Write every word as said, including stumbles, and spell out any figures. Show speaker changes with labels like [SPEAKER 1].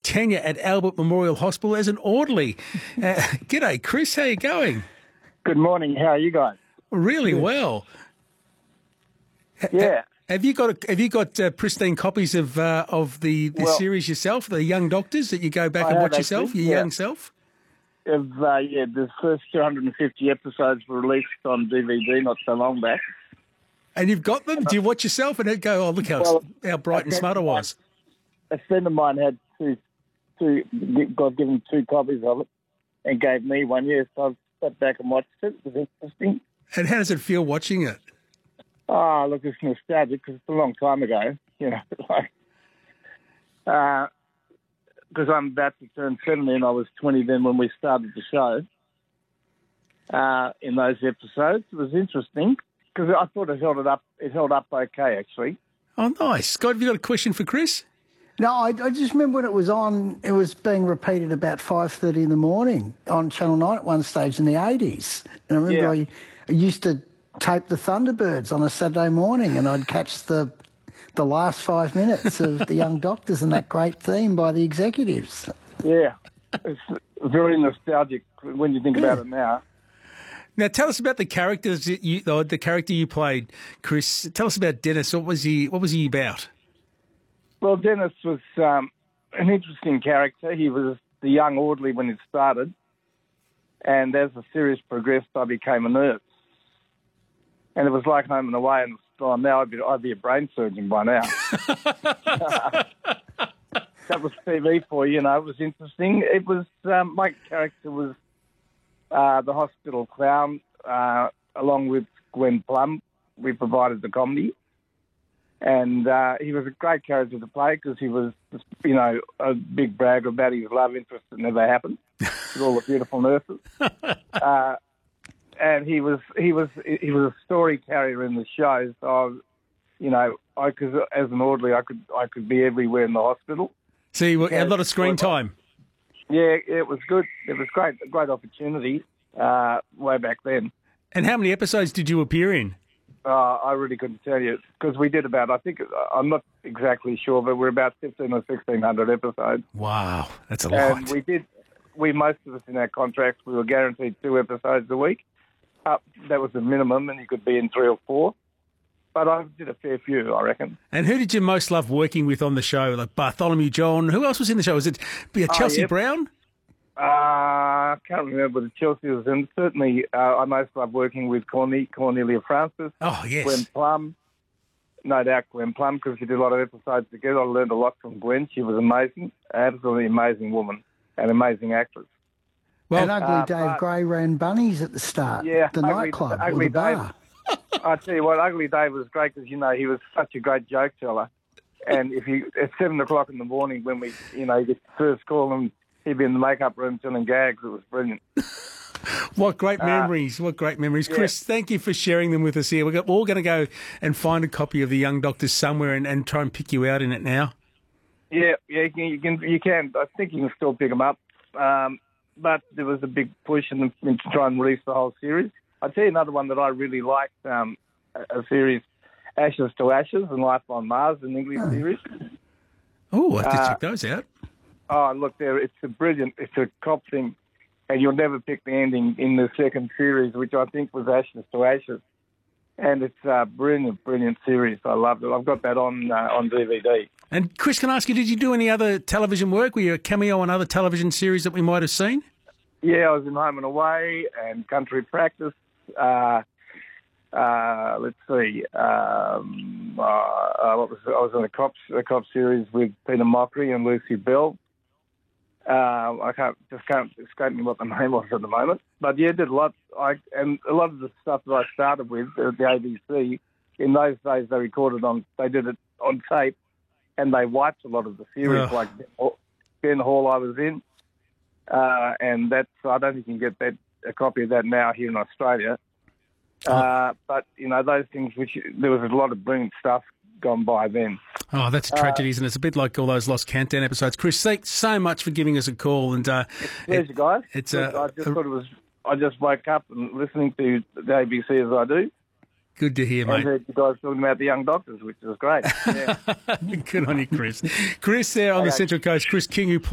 [SPEAKER 1] tenure at Albert Memorial Hospital as an orderly. Uh, g'day, Chris. How you going?
[SPEAKER 2] Good morning. How are you guys?
[SPEAKER 1] Really well.
[SPEAKER 2] Yeah.
[SPEAKER 1] Have you got a, have you got uh, pristine copies of uh, of the, the
[SPEAKER 2] Well,
[SPEAKER 1] series yourself, the Young Doctors, that you go back
[SPEAKER 2] I
[SPEAKER 1] and
[SPEAKER 2] have
[SPEAKER 1] watch yourself,
[SPEAKER 2] actually,
[SPEAKER 1] your
[SPEAKER 2] yeah.
[SPEAKER 1] young self?
[SPEAKER 2] Of, uh, yeah, the first two hundred fifty episodes were released on D V D not so long back.
[SPEAKER 1] And you've got them? Do you watch yourself and then go, oh, look how
[SPEAKER 2] Well,
[SPEAKER 1] how bright and
[SPEAKER 2] a
[SPEAKER 1] smart I
[SPEAKER 2] friend of
[SPEAKER 1] was?
[SPEAKER 2] mine- A friend of mine had two, two, got given two copies of it and gave me one. Yes, I sat back and watched it. It was interesting.
[SPEAKER 1] And how does it feel watching it?
[SPEAKER 2] Oh, look, it's nostalgic because it's a long time ago, you know, like, uh, because I'm about to turn seventy and I was twenty then when we started the show. Uh, in those episodes, it was interesting because I thought it held it up. It held up okay, actually.
[SPEAKER 1] Oh, nice. Scott, have you got a question for Chris?
[SPEAKER 3] No, I, I just remember when it was on, it was being repeated about five thirty in the morning on Channel nine at one stage in the eighties. And I remember
[SPEAKER 2] Yeah.
[SPEAKER 3] I, I used to tape the Thunderbirds on a Saturday morning and I'd catch the the last five minutes of the Young Doctors and that great theme by the executives.
[SPEAKER 2] Yeah, it's very nostalgic when you think about it now.
[SPEAKER 1] Now, tell us about the characters that you, the, the character you played, Chris. Tell us about Dennis. What was he? What was he about?
[SPEAKER 2] Well, Dennis was um, an interesting character. He was the young orderly when it started, and as the series progressed, I became a nurse. And it was like Home and Away, and oh, now I'd be, I'd be a brain surgeon by now. That was T V for you, you know. It was interesting. It was um, my character was uh, the hospital clown, uh, along with Gwen Plum. We provided the comedy, and uh, he was a great character to play because he was, you know, a big bragger about his love interest that never happened with all the beautiful nurses. Uh, And he was he was he was a story carrier in the show. So, I was, you know, I could as an orderly, I could I could be everywhere in the hospital.
[SPEAKER 1] So you had a lot of screen time.
[SPEAKER 2] Yeah, it was good. It was great, a great opportunity uh, way back then.
[SPEAKER 1] And how many episodes did you appear in?
[SPEAKER 2] Uh, I really couldn't tell you because we did about. I think I'm not exactly sure, but we're about fifteen or sixteen hundred episodes.
[SPEAKER 1] Wow, that's a
[SPEAKER 2] And
[SPEAKER 1] lot.
[SPEAKER 2] we did. We most of us in our contracts we were guaranteed two episodes a week. Uh, that was the minimum, and you could be in three or four. But I did a fair few, I reckon.
[SPEAKER 1] And who did you most love working with on the show? Like Bartholomew John? Who else was in the show? Was it Chelsea
[SPEAKER 2] Oh, yep.
[SPEAKER 1] Brown?
[SPEAKER 2] Uh, I can't remember the Chelsea was in. Certainly, uh, I most love working with Corne- Cornelia Francis.
[SPEAKER 1] Oh, yes.
[SPEAKER 2] Gwen Plum. No doubt Gwen Plum, because we did a lot of episodes together. I learned a lot from Gwen. She was amazing. Absolutely amazing woman. An amazing actress.
[SPEAKER 1] Well,
[SPEAKER 3] and Ugly
[SPEAKER 2] uh,
[SPEAKER 3] Dave
[SPEAKER 2] but-
[SPEAKER 3] Gray ran bunnies at the start,
[SPEAKER 2] Yeah,
[SPEAKER 3] the
[SPEAKER 2] Ugly-
[SPEAKER 3] nightclub
[SPEAKER 2] Ugly
[SPEAKER 3] or the
[SPEAKER 2] Dave.
[SPEAKER 3] bar.
[SPEAKER 2] I tell you what, Ugly Dave was great because, you know, he was such a great joke teller. And if you at seven o'clock in the morning when we, you know, you get the first call and he'd be in the makeup room telling gags, it was brilliant.
[SPEAKER 1] what great memories. What great memories.
[SPEAKER 2] yeah.
[SPEAKER 1] Chris, thank you for sharing them with us here. We're all going to go and find a copy of The Young Doctors somewhere and, and try and pick you out in it now.
[SPEAKER 2] Yeah, yeah, you can, you can, you can. I think you can still pick them up. Um, but there was a big push in, the, in to try and release the whole series. I'll tell you another one that I really liked, um, a, a series, Ashes to Ashes and Life on Mars, an English
[SPEAKER 3] Oh.
[SPEAKER 2] series.
[SPEAKER 1] Oh, I have to
[SPEAKER 2] Uh,
[SPEAKER 1] check those out.
[SPEAKER 2] Oh, look, there, it's a brilliant, it's a cop thing, and you'll never pick the ending in the second series, which I think was Ashes to Ashes. And it's a brilliant, brilliant series. I loved it. I've got that on uh, on D V D.
[SPEAKER 1] And Chris, can I ask you, did you do any other television work? Were you a cameo on other television series that we might have seen?
[SPEAKER 2] Yeah, I was in Home and Away and Country Practice. Uh, uh, let's see. Um, uh, uh, what was I was in a cop a cop series with Peter Mockery and Lucy Bell. Uh, I can't just can't escape me what the name was at the moment. But yeah, did a lot. I and a lot of the stuff that I started with at the A B C. In those days, they recorded on. They did it on tape, and they wiped a lot of the series.
[SPEAKER 1] Ugh.
[SPEAKER 2] Like Ben Hall, I was in, uh, and that's. I don't think you can get that a copy of that now here in Australia. Uh, but you know those things. Which there was a lot of brilliant stuff gone by then.
[SPEAKER 1] Oh, that's a tragedy, isn't it? It's a bit like all those Lost Countdown episodes. Chris, thanks so much for giving us a call. And uh,
[SPEAKER 2] Pleasure, guys.
[SPEAKER 1] it's
[SPEAKER 2] Good.
[SPEAKER 1] uh,
[SPEAKER 2] I just thought it was. I just woke up and listening to the A B C as I do,
[SPEAKER 1] good to hear,
[SPEAKER 2] and
[SPEAKER 1] mate.
[SPEAKER 2] heard you guys talking about the Young Doctors, which was great. Yeah.
[SPEAKER 1] Good on you, Chris. Chris there on the
[SPEAKER 2] Okay.
[SPEAKER 1] Central Coast. Chris King, who